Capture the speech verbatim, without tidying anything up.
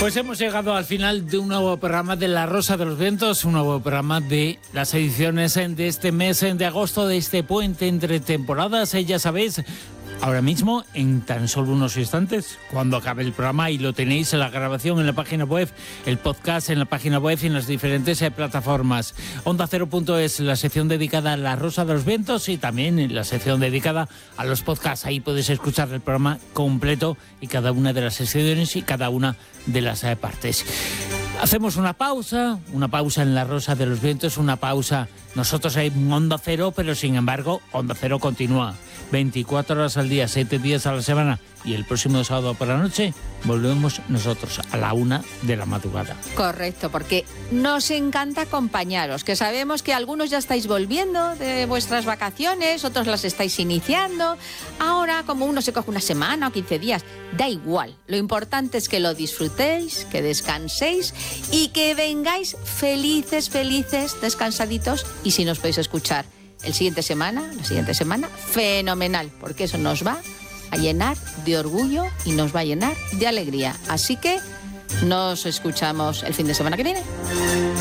Pues hemos llegado al final de un nuevo programa de La Rosa de los Vientos, un nuevo programa de las ediciones de este mes de agosto, de este puente entre temporadas. Ya sabéis, ahora mismo, en tan solo unos instantes, cuando acabe el programa, y lo tenéis en la grabación en la página web, el podcast en la página web y en las diferentes eh, plataformas. Onda Cero punto es, la sección dedicada a La Rosa de los Vientos, y también la sección dedicada a los podcasts. Ahí podéis escuchar el programa completo y cada una de las secciones y cada una de las eh, partes. Hacemos una pausa, una pausa en La Rosa de los Vientos, una pausa nosotros en Onda Cero, pero sin embargo Onda Cero continúa veinticuatro horas al día, siete días a la semana, y el próximo sábado por la noche volvemos nosotros a la una de la madrugada. Correcto, porque nos encanta acompañaros, que sabemos que algunos ya estáis volviendo de vuestras vacaciones, otros las estáis iniciando. Ahora, como uno se coge una semana o quince días, da igual. Lo importante es que lo disfrutéis, que descanséis y que vengáis felices, felices, descansaditos. Y si nos podéis escuchar el siguiente semana, la siguiente semana, fenomenal, porque eso nos va a llenar de orgullo y nos va a llenar de alegría. Así que nos escuchamos el fin de semana que viene.